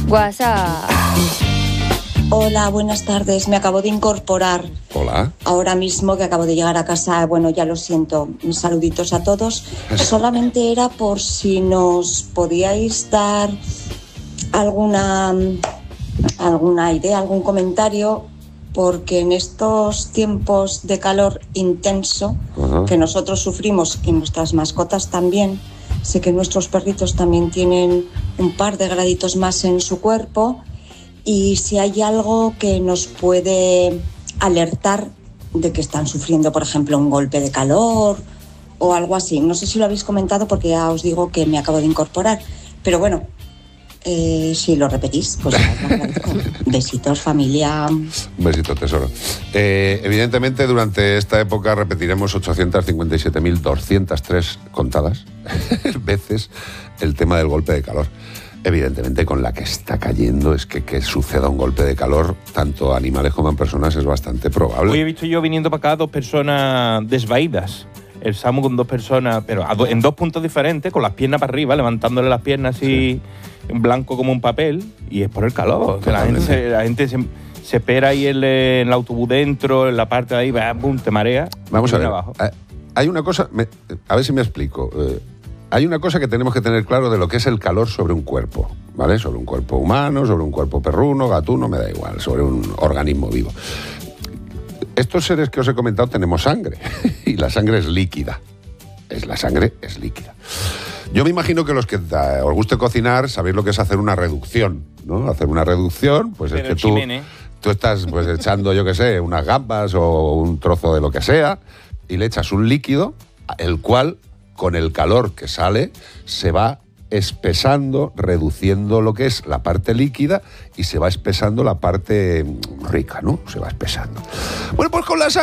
WhatsApp. Hola, buenas tardes. Me acabo de incorporar. Hola. Ahora mismo que acabo de llegar a casa, bueno, ya lo siento. Saluditos a todos. Solamente era por si nos podíais dar alguna idea, algún comentario, porque en estos tiempos de calor intenso que nosotros sufrimos y nuestras mascotas también, sé que nuestros perritos también tienen un par de graditos más en su cuerpo. Y si hay algo que nos puede alertar de que están sufriendo, por ejemplo, un golpe de calor o algo así. No sé si lo habéis comentado porque ya os digo que me acabo de incorporar. Pero bueno, si lo repetís, pues ya os lo agradezco. Besitos, familia. Un besito, tesoro. Evidentemente, durante esta época repetiremos 857.203 contadas veces el tema del golpe de calor. Evidentemente, con la que está cayendo, es que suceda un golpe de calor, tanto a animales como a personas, es bastante probable. Hoy he visto yo viniendo para acá 2 personas desvaídas. El Samu con 2 personas, pero en 2 puntos diferentes, con las piernas para arriba, levantándole las piernas así, en blanco como un papel, y es por el calor. Que la gente se espera ahí en el autobús dentro, en la parte de ahí, boom, te marea. Vamos a ver, abajo. hay una cosa, a ver si me explico. Hay una cosa que tenemos que tener claro de lo que es el calor sobre un cuerpo, ¿vale? Sobre un cuerpo humano, sobre un cuerpo perruno, gatuno, me da igual, sobre un organismo vivo. Estos seres que os he comentado tenemos sangre y la sangre es líquida. La sangre es líquida. Yo me imagino que los que os guste cocinar sabéis lo que es hacer una reducción, ¿no? Hacer una reducción, pues pero es que tú estás pues echando, yo qué sé, unas gambas o un trozo de lo que sea y le echas un líquido, el cual, con el calor que sale, se va espesando, reduciendo lo que es la parte líquida y se va espesando la parte rica, ¿no? Se va espesando. Bueno, pues con la